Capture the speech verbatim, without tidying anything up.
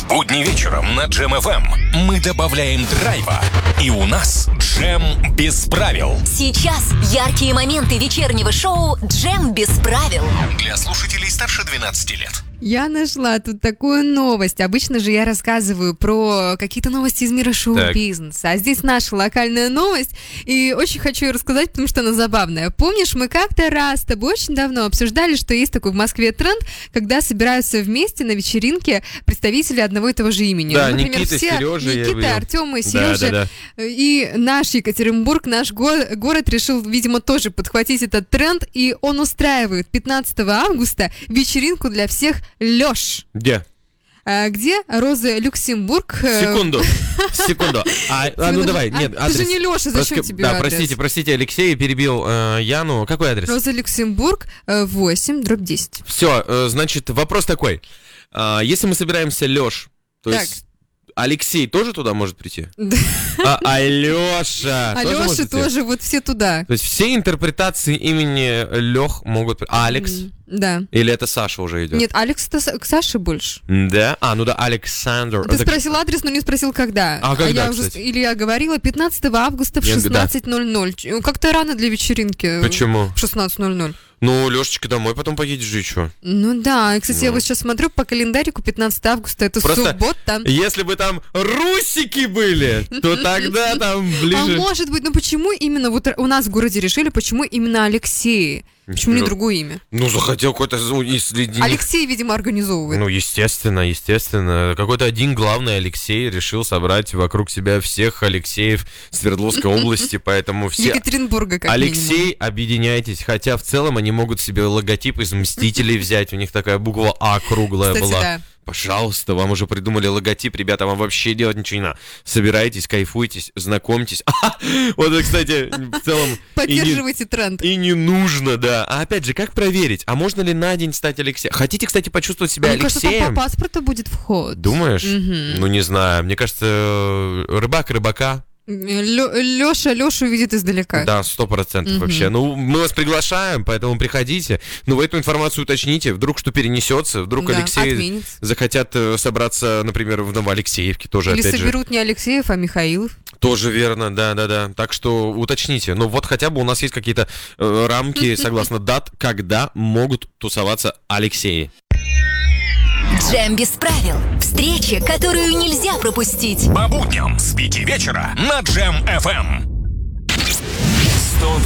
будни вечером на Джем эф эм мы добавляем драйва, и у нас Джем без правил. Сейчас яркие моменты вечернего шоу «Джем без правил». Для слушателей старше двенадцати лет. Я нашла тут такую новость. Обычно же я рассказываю про какие-то новости из мира шоу-бизнеса. А здесь наша локальная новость. И очень хочу ее рассказать, потому что она забавная. Помнишь, мы как-то раз с тобой очень давно обсуждали, что есть такой в Москве тренд, когда собираются вместе на вечеринке представители одного и того же имени. Да, ну, например, Никита, все Сережа. Никита, Артем и Сережа. Да, да, да. И наш Екатеринбург, наш го- город решил, видимо, тоже подхватить этот тренд. И он устраивает пятнадцатого августа вечеринку для всех Лёш. Где? А, где Роза Люксембург? Секунду, секунду. А, а, ну давай, нет, а, адрес. Ты же не Лёша, зачем Просто, тебе да, адрес? простите, простите, Алексей перебил э, Яну. Какой адрес? Роза Люксембург, восемь, дробь десять. Все, э, значит, вопрос такой. А, если мы собираемся Лёш, то Так. есть Алексей тоже туда может прийти? Да. А Алёша А тоже Лёша может прийти? тоже, вот все туда. То есть все интерпретации имени Лёх могут... А Алекс? М, Да. Или это Саша уже идет? Нет, Алекс-то с- к Саше больше. Да? А, ну да, Александр. Ты Это- спросил адрес, но не спросил, когда. А когда, я уже, кстати? или я говорила, пятнадцатого августа в Нет, шестнадцать ноль ноль. Ч- Как-то рано для вечеринки. Почему? В шестнадцать ноль ноль. Ну, Лёшечка домой потом поедешь же еще. Ну да, и, кстати, я Ну. вот сейчас смотрю по календарику, пятнадцатого августа, это Просто суббота. Если бы там русики были, то тогда там А ближе... может быть, ну почему именно вот у нас в городе решили, почему именно Алексей? Почему не Ну, другое имя? Ну, захотел какой-то... ну, и среди них- Алексей, видимо, организовывает. Ну, естественно, естественно. Какой-то один главный Алексей решил собрать вокруг себя всех Алексеев Свердловской области, поэтому все... Екатеринбурга, как Алексей, объединяйтесь, хотя в целом они могут себе логотип из «Мстителей» взять, у них такая буква А круглая Кстати, была. да. Пожалуйста, вам уже придумали логотип, ребята, вам вообще делать ничего не надо. Собирайтесь, кайфуйтесь, знакомьтесь. Вот это, кстати, в целом... и не- Поддерживайте тренд. И не нужно, да. А опять же, как проверить? А можно ли на день стать Алексеем? Хотите, кстати, почувствовать себя Мне кажется, там Алексеем? по паспорту будет вход. Думаешь? Мгм. Ну, не знаю. Мне кажется, э, рыбак рыбака. Лё- Лёша Лёшу видит издалека. Да, сто процентов Мгм. вообще. Ну, мы вас приглашаем, поэтому приходите. Ну, вы эту информацию уточните. Вдруг что перенесется, вдруг Да, Алексей отменится. захотят э, собраться, например, в Новоалексеевке тоже, Или опять же. соберут не Алексеев, а Михаилов. Тоже верно, да-да-да. Так что уточните. Ну, вот хотя бы у нас есть какие-то э, рамки, согласно дат, когда могут тусоваться Алексеи. Джем без правил. Встреча, которую нельзя пропустить. По будням с пяти вечера на Джем эф эм. сто